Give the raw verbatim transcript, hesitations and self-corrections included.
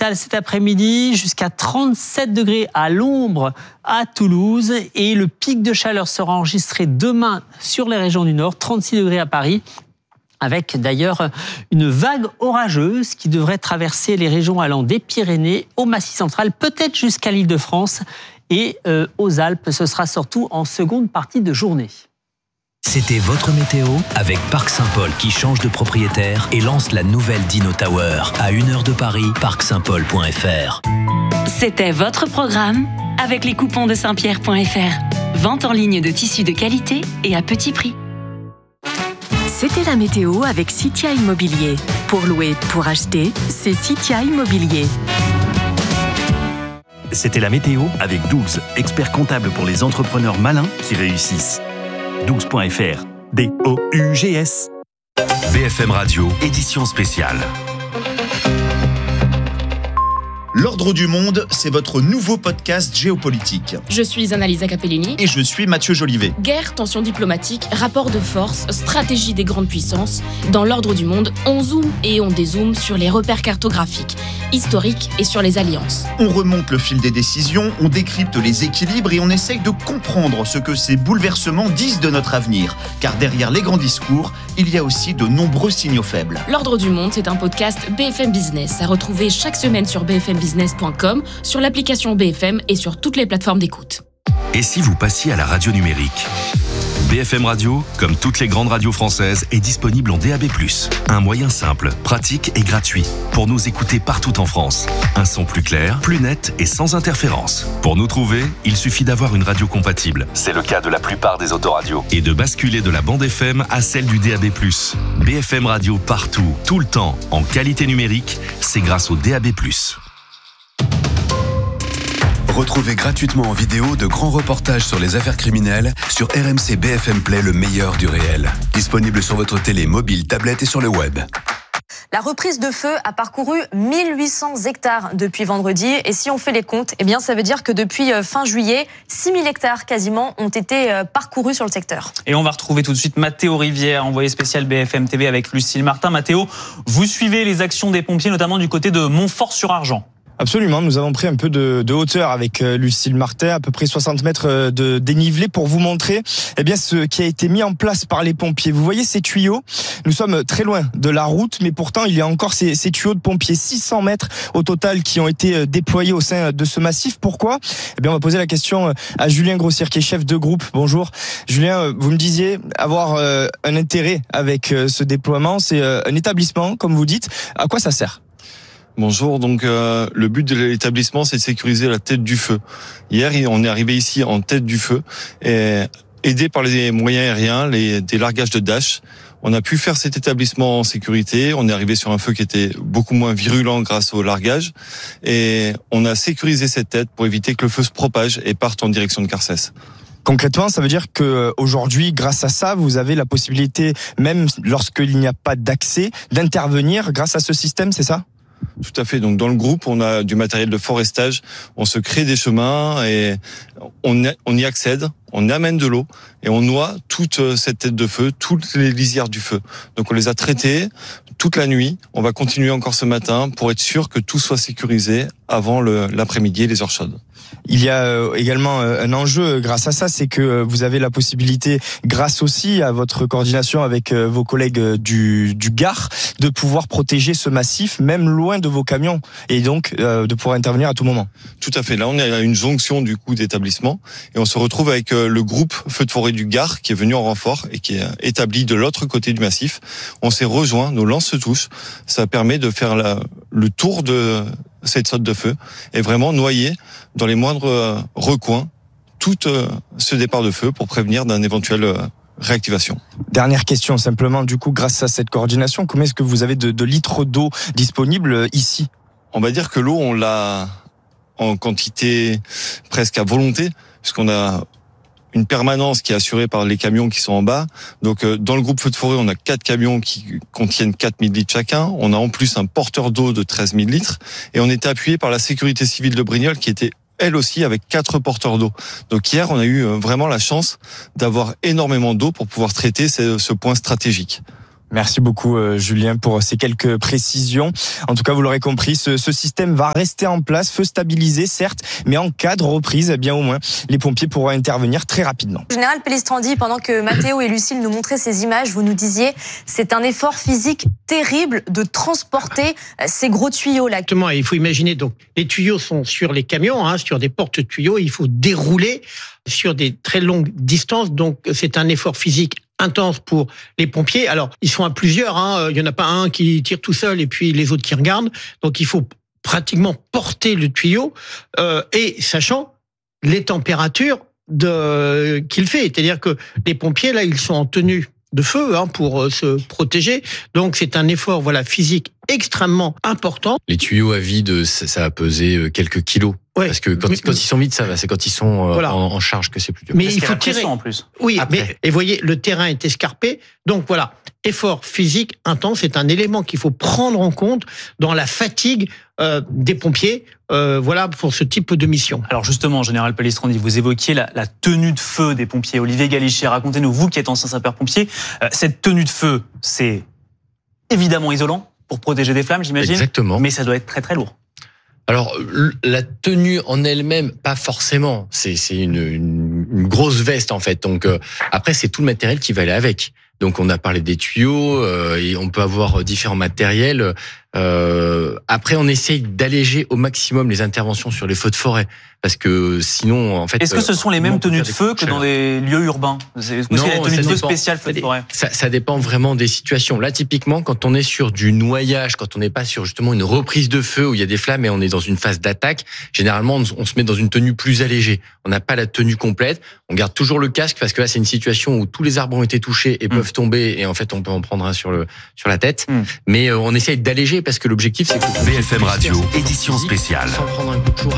capitale cet après-midi, jusqu'à trente-sept degrés à l'ombre à Toulouse. Et le pic de chaleur sera enregistré demain sur les régions du Nord, trente-six degrés à Paris. Avec d'ailleurs une vague orageuse qui devrait traverser les régions allant des Pyrénées au Massif central, peut-être jusqu'à l'Île-de-France et euh, aux Alpes. Ce sera surtout en seconde partie de journée. C'était votre météo avec Parc Saint-Paul qui change de propriétaire et lance la nouvelle Dino Tower à une heure de Paris, parc saint paul point f r. C'était votre programme avec les coupons de saint pierre point f r. Vente en ligne de tissus de qualité et à petit prix. C'était la météo avec Citia Immobilier. Pour louer, pour acheter, c'est Citia Immobilier. C'était la météo avec Dougs, expert comptable pour les entrepreneurs malins qui réussissent. dougs point f r, D O U G S. B F M Radio, édition spéciale. L'Ordre du Monde, c'est votre nouveau podcast géopolitique. Je suis Annalisa Capellini. Et je suis Mathieu Jolivet. Guerre, tensions diplomatiques, rapports de force, stratégie des grandes puissances. Dans l'Ordre du Monde, on zoome et on dézoome sur les repères cartographiques, historiques et sur les alliances. On remonte le fil des décisions, on décrypte les équilibres et on essaye de comprendre ce que ces bouleversements disent de notre avenir. Car derrière les grands discours, il y a aussi de nombreux signaux faibles. L'Ordre du Monde, c'est un podcast B F M Business à retrouver chaque semaine sur b f m business point com, sur l'application B F M et sur toutes les plateformes d'écoute. Et si vous passiez à la radio numérique ? B F M Radio, comme toutes les grandes radios françaises, est disponible en D A B plus. Un moyen simple, pratique et gratuit pour nous écouter partout en France. Un son plus clair, plus net et sans interférence. Pour nous trouver, il suffit d'avoir une radio compatible. C'est le cas de la plupart des autoradios. Et de basculer de la bande F M à celle du D A B plus. B F M Radio partout, tout le temps, en qualité numérique, c'est grâce au D A B plus. Retrouvez gratuitement en vidéo de grands reportages sur les affaires criminelles sur R M C B F M Play, le meilleur du réel. Disponible sur votre télé, mobile, tablette et sur le web. La reprise de feu a parcouru mille huit cents hectares depuis vendredi. Et si on fait les comptes, eh bien, ça veut dire que depuis fin juillet, six mille hectares quasiment ont été parcourus sur le secteur. Et on va retrouver tout de suite Mathéo Rivière, envoyé spécial B F M T V avec Lucille Martin. Mathéo, vous suivez les actions des pompiers, notamment du côté de Montfort-sur-Argent. Absolument, nous avons pris un peu de, de hauteur avec euh, Lucille Martin, à peu près soixante mètres de dénivelé pour vous montrer eh bien, ce qui a été mis en place par les pompiers. Vous voyez ces tuyaux ? Nous sommes très loin de la route, mais pourtant il y a encore ces, ces tuyaux de pompiers, six cents mètres au total qui ont été déployés au sein de ce massif. Pourquoi ? Eh bien, on va poser la question à Julien Grossière qui est chef de groupe. Bonjour. Julien, vous me disiez avoir euh, un intérêt avec euh, ce déploiement, c'est euh, un établissement, comme vous dites. À quoi ça sert ? Bonjour, donc euh, le but de l'établissement, c'est de sécuriser la tête du feu. Hier, on est arrivé ici en tête du feu, et aidé par les moyens aériens, les, des largages de Dash. On a pu faire cet établissement en sécurité. On est arrivé sur un feu qui était beaucoup moins virulent grâce au largage. Et on a sécurisé cette tête pour éviter que le feu se propage et parte en direction de Carcès. Concrètement, ça veut dire que aujourd'hui, grâce à ça, vous avez la possibilité, même lorsqu'il n'y a pas d'accès, d'intervenir grâce à ce système, c'est ça ? Tout à fait. Donc dans le groupe, on a du matériel de forestage, on se crée des chemins et on y accède, on amène de l'eau et on noie toute cette tête de feu, toutes les lisières du feu. Donc on les a traitées toute la nuit. On va continuer encore ce matin pour être sûr que tout soit sécurisé avant le, l'après-midi et les heures chaudes. Il y a également un enjeu grâce à ça, c'est que vous avez la possibilité, grâce aussi à votre coordination avec vos collègues du, du Gard, de pouvoir protéger ce massif, même loin de vos camions, et donc euh, de pouvoir intervenir à tout moment. Tout à fait. Là, on est à une jonction du coup d'établissement, et on se retrouve avec le groupe Feux de forêt du Gard qui est venu en renfort et qui est établi de l'autre côté du massif. On s'est rejoint, nos lances se touchent. Ça permet de faire la, le tour de cette saute de feu et vraiment noyer dans les moindres recoins tout ce départ de feu pour prévenir d'un éventuel réactivation. Dernière question, simplement, du coup, grâce à cette coordination, combien est-ce que vous avez de, de litres d'eau disponibles ici ? On va dire que l'eau, on l'a en quantité presque à volonté, puisqu'on a une permanence qui est assurée par les camions qui sont en bas. Donc, euh, dans le groupe Feux de forêt, on a quatre camions qui contiennent quatre mille litres chacun. On a en plus un porteur d'eau de treize mille litres. Et on était appuyé par la sécurité civile de Brignoles qui était elle aussi avec quatre porteurs d'eau. Donc hier, on a eu vraiment la chance d'avoir énormément d'eau pour pouvoir traiter ce, ce point stratégique. Merci beaucoup euh, Julien pour ces quelques précisions. En tout cas, vous l'aurez compris, ce, ce système va rester en place, feu stabilisé certes, mais en cas de reprise, eh bien au moins les pompiers pourront intervenir très rapidement. Général Pellistrandi, pendant que Mathéo et Lucille nous montraient ces images, vous nous disiez c'est un effort physique terrible de transporter ces gros tuyaux là. Exactement, il faut imaginer donc les tuyaux sont sur les camions, hein, sur des portes tuyaux, il faut dérouler sur des très longues distances, donc c'est un effort physique intense pour les pompiers. Alors, ils sont à plusieurs, hein. Il y en a pas un qui tire tout seul et puis les autres qui regardent. Donc, il faut pratiquement porter le tuyau euh, et sachant les températures de qu'il fait. C'est-à-dire que les pompiers, là, ils sont en tenue de feu hein, pour euh, se protéger. Donc, c'est un effort voilà physique extrêmement important. Les tuyaux à vide, ça, ça a pesé quelques kilos. Ouais, parce que quand, mais, quand ils sont vides, ça va. C'est quand ils sont voilà. en, en charge que c'est plus dur. Mais il faut tirer en plus. Oui, Après. mais et voyez, le terrain est escarpé. Donc voilà, effort physique intense, c'est un élément qu'il faut prendre en compte dans la fatigue euh, des pompiers. Euh, voilà pour ce type de mission. Alors justement, Général Pellistrandi, vous évoquiez la, la tenue de feu des pompiers. Olivier Galichet, racontez-nous, vous qui êtes ancien sapeur-pompier, euh, cette tenue de feu, c'est évidemment isolant pour protéger des flammes, j'imagine. Exactement. Mais ça doit être très très lourd. Alors, la tenue en elle-même, pas forcément. C'est, c'est une, une, une grosse veste, en fait. Donc, euh, après, c'est tout le matériel qui va aller avec. Donc, on a parlé des tuyaux, euh, et on peut avoir différents matériels. Euh, après, on essaye d'alléger au maximum les interventions sur les feux de forêt. Parce que sinon, en fait... Est-ce que ce sont les mêmes tenues de feu que dans des lieux urbains? Est-ce que c'est la tenue de feu spéciale feu de forêt? ça, ça dépend vraiment des situations. Là, typiquement, quand on est sur du noyage, quand on n'est pas sur justement une reprise de feu où il y a des flammes et on est dans une phase d'attaque, généralement, on, on se met dans une tenue plus allégée. On n'a pas la tenue complète. On garde toujours le casque parce que là, c'est une situation où tous les arbres ont été touchés et mmh. peuvent tomber et en fait, on peut en prendre un sur le sur la tête. Mmh. Mais euh, on essaye d'alléger parce que l'objectif, c'est que... B F M Radio, édition spéciale. Sans prendre un coup de jour.